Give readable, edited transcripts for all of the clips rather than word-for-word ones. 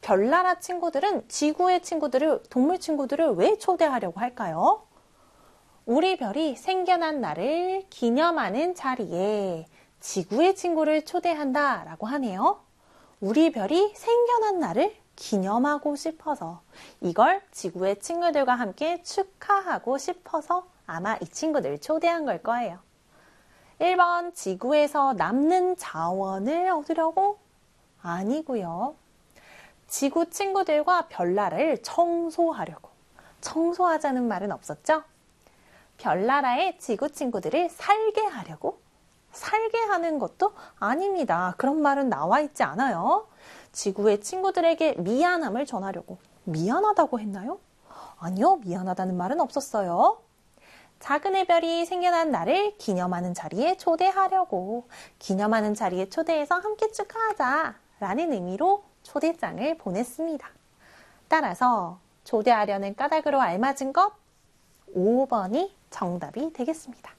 별나라 친구들은 지구의 친구들을, 동물 친구들을 왜 초대하려고 할까요? 우리 별이 생겨난 날을 기념하는 자리에 지구의 친구를 초대한다 라고 하네요. 우리 별이 생겨난 날을 기념하고 싶어서, 이걸 지구의 친구들과 함께 축하하고 싶어서 아마 이 친구들을 초대한 걸 거예요. 1번, 지구에서 남는 자원을 얻으려고? 아니고요. 지구 친구들과 별나라를 청소하려고. 청소하자는 말은 없었죠? 별나라의 지구 친구들을 살게 하려고? 살게 하는 것도 아닙니다. 그런 말은 나와 있지 않아요. 지구의 친구들에게 미안함을 전하려고. 미안하다고 했나요? 아니요, 미안하다는 말은 없었어요. 작은 해별이 생겨난 날을 기념하는 자리에 초대하려고. 기념하는 자리에 초대해서 함께 축하하자 라는 의미로 초대장을 보냈습니다. 따라서 초대하려는 까닭으로 알맞은 것 5번이 정답이 되겠습니다.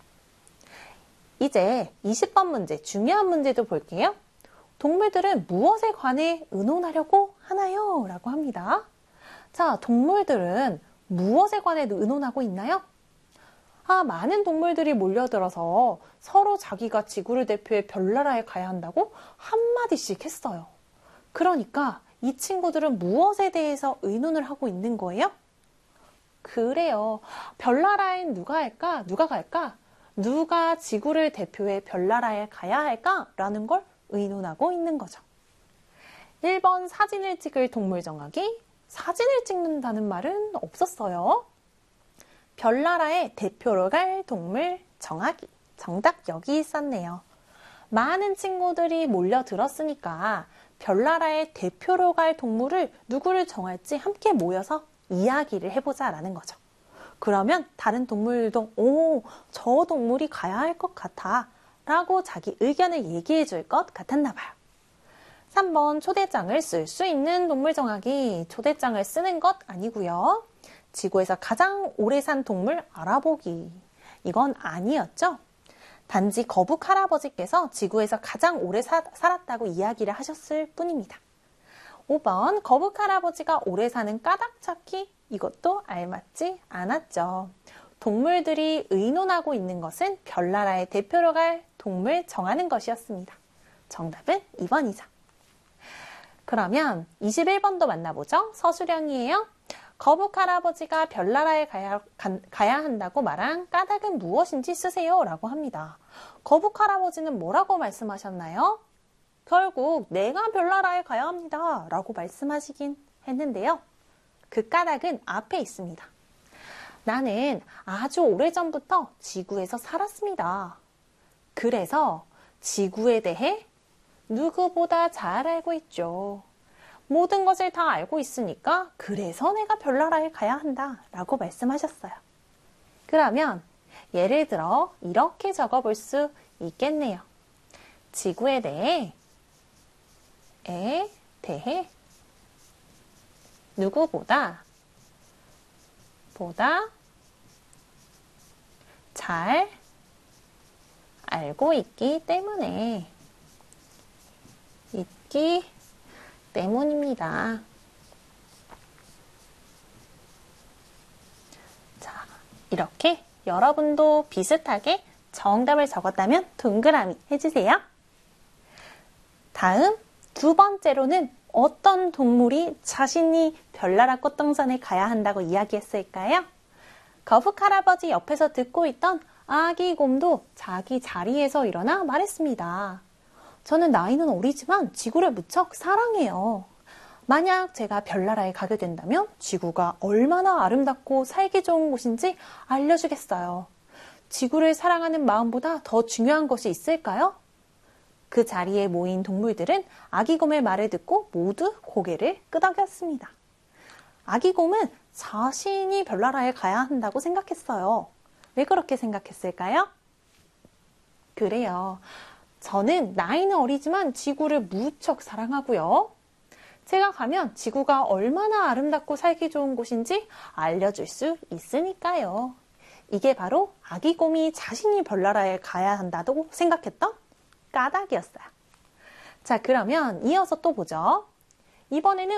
이제 20번 문제, 중요한 문제도 볼게요. 동물들은 무엇에 관해 의논하려고 하나요? 라고 합니다. 자, 동물들은 무엇에 관해 의논하고 있나요? 많은 동물들이 몰려들어서 서로 자기가 지구를 대표해 별나라에 가야 한다고 한마디씩 했어요. 그러니까 이 친구들은 무엇에 대해서 의논을 하고 있는 거예요? 그래요. 별나라엔 누가 할까? 누가 갈까? 누가 지구를 대표해 별나라에 가야 할까? 라는 걸 의논하고 있는 거죠. 1번 사진을 찍을 동물 정하기. 사진을 찍는다는 말은 없었어요. 별나라의 대표로 갈 동물 정하기. 정답 여기 있었네요. 많은 친구들이 몰려들었으니까 별나라의 대표로 갈 동물을 누구를 정할지 함께 모여서 이야기를 해보자라는 거죠. 그러면 다른 동물도 저 동물이 가야 할 것 같아 라고 자기 의견을 얘기해 줄 것 같았나 봐요. 3번 초대장을 쓸 수 있는 동물 정하기. 초대장을 쓰는 것 아니고요. 지구에서 가장 오래 산 동물 알아보기. 이건 아니었죠. 단지 거북 할아버지께서 지구에서 가장 오래 살았다고 이야기를 하셨을 뿐입니다. 5번 거북 할아버지가 오래 사는 까닭 찾기. 이것도 알맞지 않았죠. 동물들이 의논하고 있는 것은 별나라의 대표로 갈 동물 정하는 것이었습니다. 정답은 2번이죠. 그러면 21번도 만나보죠. 서수령이에요. 거북 할아버지가 별나라에 가야 한다고 말한 까닭은 무엇인지 쓰세요 라고 합니다. 거북 할아버지는 뭐라고 말씀하셨나요? 결국 내가 별나라에 가야 합니다 라고 말씀하시긴 했는데요. 그 까닭은 앞에 있습니다. 나는 아주 오래전부터 지구에서 살았습니다. 그래서 지구에 대해 누구보다 잘 알고 있죠. 모든 것을 다 알고 있으니까 그래서 내가 별나라에 가야 한다 라고 말씀하셨어요. 그러면 예를 들어 이렇게 적어볼 수 있겠네요. 지구에 대해 누구보다 잘 알고 있기 때문입니다. 자, 이렇게 여러분도 비슷하게 정답을 적었다면 동그라미 해주세요. 다음 2번째로는 어떤 동물이 자신이 별나라 꽃동산에 가야 한다고 이야기했을까요? 거북 할아버지 옆에서 듣고 있던 아기 곰도 자기 자리에서 일어나 말했습니다. 저는 나이는 어리지만 지구를 무척 사랑해요. 만약 제가 별나라에 가게 된다면 지구가 얼마나 아름답고 살기 좋은 곳인지 알려주겠어요. 지구를 사랑하는 마음보다 더 중요한 것이 있을까요? 그 자리에 모인 동물들은 아기곰의 말을 듣고 모두 고개를 끄덕였습니다. 아기곰은 자신이 별나라에 가야 한다고 생각했어요. 왜 그렇게 생각했을까요? 그래요. 저는 나이는 어리지만 지구를 무척 사랑하고요. 제가 가면 지구가 얼마나 아름답고 살기 좋은 곳인지 알려줄 수 있으니까요. 이게 바로 아기곰이 자신이 별나라에 가야 한다고 생각했던 까닭이었어요. 자, 그러면 이어서 또 보죠. 이번에는